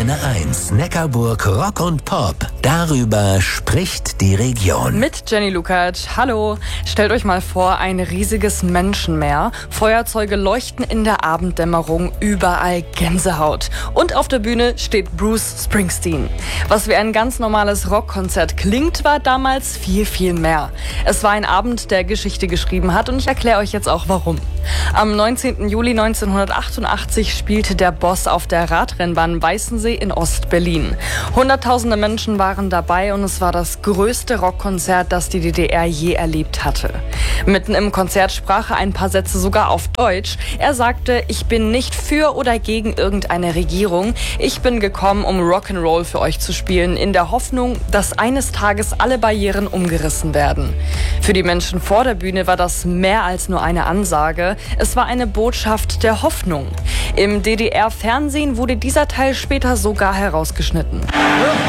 Antenne 1, Neckarburg Rock und Pop. Darüber spricht die Region. Mit Jenny Lukacs. Hallo. Stellt euch mal vor, ein riesiges Menschenmeer. Feuerzeuge leuchten in der Abenddämmerung, überall Gänsehaut. Und auf der Bühne steht Bruce Springsteen. Was wie ein ganz normales Rockkonzert klingt, war damals viel, viel mehr. Es war ein Abend, der Geschichte geschrieben hat, und ich erkläre euch jetzt auch warum. Am 19. Juli 1988 spielte der Boss auf der Radrennbahn Weißensee in Ost-Berlin. Hunderttausende Menschen waren dabei und es war das größte Rockkonzert, das die DDR je erlebt hatte. Mitten im Konzert sprach er ein paar Sätze sogar auf Deutsch. Er sagte: Ich bin nicht für oder gegen irgendeine Regierung. Ich bin gekommen, um Rock'n'Roll für euch zu spielen, in der Hoffnung, dass eines Tages alle Barrieren umgerissen werden. Für die Menschen vor der Bühne war das mehr als nur eine Ansage. Es war eine Botschaft der Hoffnung. Im DDR-Fernsehen wurde dieser Teil später sogar herausgeschnitten.